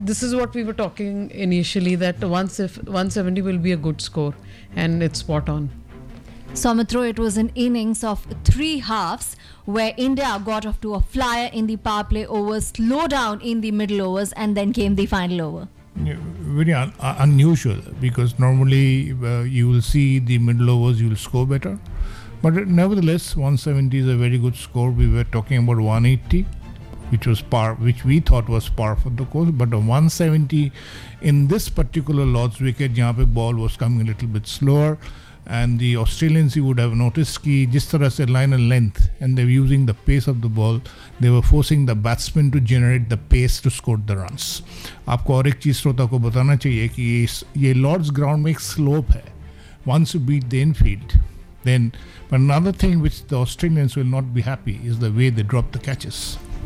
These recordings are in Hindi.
This is what we were talking initially, that 170 will be a good score, and it's spot on. Soumitra, it was an innings of 3 halves where India got off to a flyer in the power play overs, slow down in the middle overs, and then came the final over. Yeah, very unusual, because normally you will see the middle overs, you will score better. But nevertheless, 170 is a very good score. We were talking about 180, which was par, which we thought was par for the course. But a 170 in this particular Lord's wicket, जहाँ पे ball was coming a little bit slower, and the Australians, you would have noticed कि जिस तरह से line and length, and they were using the pace of the ball, they were forcing the batsmen to generate the pace to score the runs. आपको और एक चीज़ श्रोता को बताना चाहिए कि ये Lord's ground में एक slope है. Once you beat the infield, then, but another thing which the Australians will not be happy is the way they drop the catches.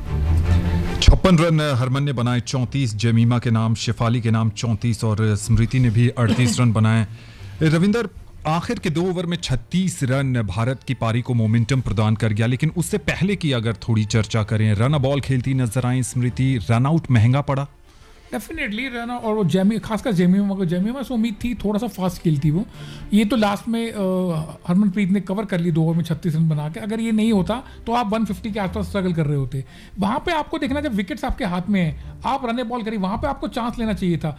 56 run Harman ने बनाए, 34 जमीमा के नाम, शेफाली के नाम 34 और स्मृति ने भी 38 रन बनाए. रविंदर, आखिर के 2 ओवर में 36 रन भारत की पारी को मोमेंटम प्रदान कर गया, लेकिन उससे पहले की अगर थोड़ी चर्चा करें, रन बॉल खेलती नजर आई स्मृति, रन आउट महंगा पड़ा. डेफिनेटली रन, और वो खासकर जेमिमा से उम्मीद थी थोड़ा सा फास्ट खेलती वो. ये तो लास्ट में हरमनप्रीत ने कवर कर ली 2 ओवर में 36 रन बना के. अगर ये नहीं होता तो आप 150 के आसपास स्ट्रगल कर रहे होते. वहाँ पे आपको देखना, जब विकेट्स आपके हाथ में है, आप रन बॉल करिए, वहाँ पे आपको चांस लेना चाहिए था.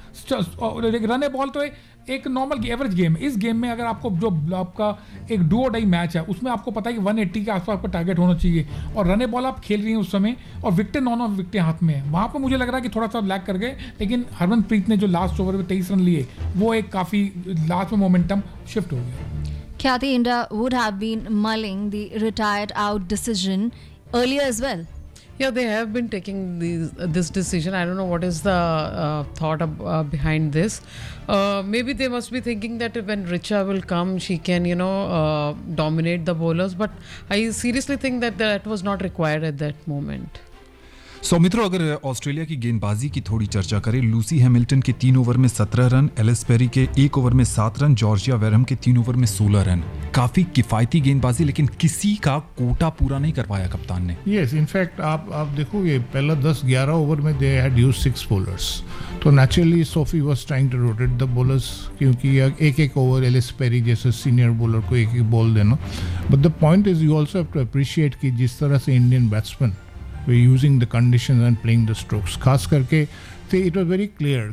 रन बॉल तो एक नॉर्मल एवरेज गेम है. इस गेम में अगर आपको जो आपका एक डू और डाई मैच है, उसमें आपको पता है कि 180 के आसपास आपका टारगेट होना चाहिए, और रन बॉल आप खेल रही हैं उस समय, और विकेट 9 विकेटें हाथ में है. वहाँ पर मुझे लग रहा है कि थोड़ा सा लैग कर गए, लेकिन हरमनप्रीत ने जो लास्ट ओवर में 23 रन लिए, वो एक काफ़ी लास्ट में मोमेंटम शिफ्ट हो गया. Khyati, India would have been mulling the retired out decision earlier as well. Yeah, they have been taking this decision. I don't know what is the thought behind this. Maybe they must be thinking that when Richa will come, she can, dominate the bowlers. But I seriously think that was not required at that moment. Soumitro, अगर ऑस्ट्रेलिया की गेंदबाजी की थोड़ी चर्चा करें, लूसी हैमिल्टन के 3 ओवर में 17 रन, एलिस पेरी के 1 ओवर में 7 रन, जॉर्जिया वेरहम के 3 ओवर में 16 रन. काफी किफायती गेंदबाजी, लेकिन किसी का कोटा पूरा नहीं कर पाया कप्तान ने. यस, इनफैक्ट आप देखो, ये पहला 10-11 ओवर में दे हैड यूज्ड 6 bowlers. तो naturally Sophie was trying to rotate the bowlers, क्योंकि एक ओवर एलिस पेरी जैसे सीनियर बॉलर को एक बॉल देना. But the point is you also have to appreciate कि जिस तरह से Indian batsman were using the conditions and playing the strokes. खास करके it was very clear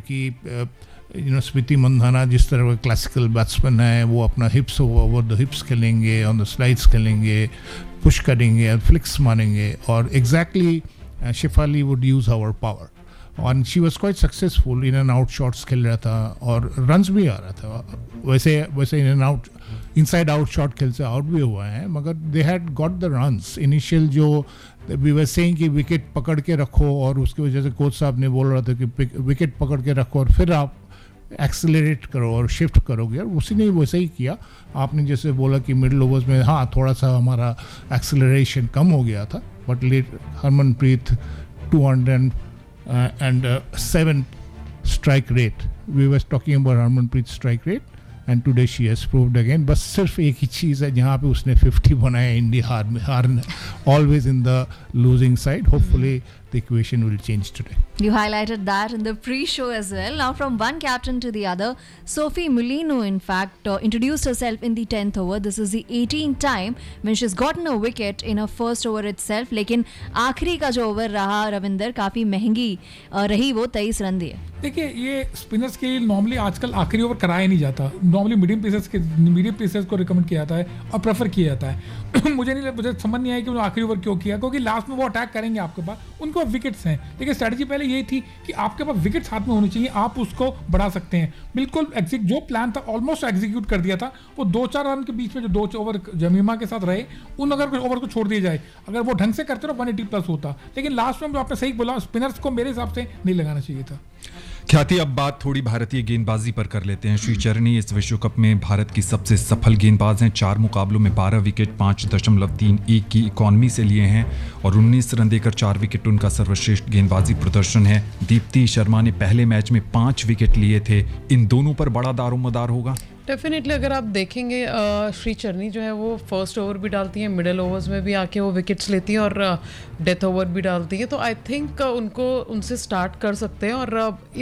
कि स्मृति मंधाना जिस तरह का क्लासिकल बैट्समैन है, वो अपना हिप्स ओवर द हिप्स खेलेंगे, ऑन द स्लाइड्स खेलेंगे, पुश करेंगे, फ्लिक्स मारेंगे, और exactly Shefali would use our power, और she was quite successful. In and out shots खेल रहा था और रन्स भी आ रहा था. वैसे in and out, inside out shot खेल से आउट भी हुआ है, मगर they had got the runs. Initial जो वी वर सेइंग कि विकेट पकड़ के रखो, और उसकी वजह से कोच साहब ने बोल रहा था कि विकेट पकड़ के रखो और फिर आप एक्सेलरेट करो और शिफ्ट करोगे, और उसी ने वैसे ही किया. आपने जैसे बोला कि मिडिल ओवर्स में हाँ थोड़ा सा हमारा एक्सेलरेशन कम हो गया था, but let Harmanpreet 207 strike rate. We were talking about Harmanpreet's strike rate, and today she has proved again. बस सिर्फ एक ही चीज़ है जहाँ पे उसने 50 बनाया, इंडिया हार always in the losing side. Hopefully the equation will change today. You highlighted that in the pre-show as well. Now from one captain to the other, Sophie Mulino in fact introduced herself in the 10th over. This is the 18th time when she's gotten a wicket in her first over itself. लेकिन आखिरी का जो ओवर रहा रविंदर, काफ़ी महंगी रही, वो 23 रन दिए. देखिए, ये स्पिनर्स के लिए नॉर्मली आजकल आखिरी ओवर कराया नहीं जाता. नॉर्मली मीडियम पेसर्स को रिकमेंड किया जाता है और प्रेफर किया जाता है. मुझे समझ नहीं आया कि उन्होंने आखिरी ओवर क्यों किया, क्योंकि लास्ट में वो अटैक करेंगे आपके पास, उनको विकेट्स हैं. देखिए, स्ट्रेटजी पहले यही थी कि आपके पास विकेट्स हाथ में होनी चाहिए, आप उसको बढ़ा सकते हैं. बिल्कुल जो प्लान था ऑलमोस्ट एग्जीक्यूट कर दिया था. वो 2-4 रन के बीच में जो 2 ओवर जमीमा के साथ रहे, उन अगर ओवर को छोड़ दिया जाए, अगर वो ढंग से करते तो 180 प्लस होता. लेकिन लास्ट में आपने सही बोला, स्पिनर्स को मेरे हिसाब से नहीं लगाना चाहिए था. ख्याति, अब बात थोड़ी भारतीय गेंदबाजी पर कर लेते हैं. श्रीचरणी इस विश्व कप में भारत की सबसे सफल गेंदबाज हैं. 4 मुकाबलों में 12 विकेट 5.31 की इकॉनमी से लिए हैं और 19 रन देकर 4 विकेट उनका सर्वश्रेष्ठ गेंदबाजी प्रदर्शन है. दीप्ति शर्मा ने पहले मैच में 5 विकेट लिए थे. इन दोनों पर बड़ा दारोमदार होगा. डेफिनेटली अगर आप देखेंगे श्री चरनी जो है वो फर्स्ट ओवर भी डालती हैं, मिडल ओवर्स में भी आके वो विकेट्स लेती हैं और डेथ ओवर भी डालती हैं, तो आई थिंक उनको उनसे स्टार्ट कर सकते हैं और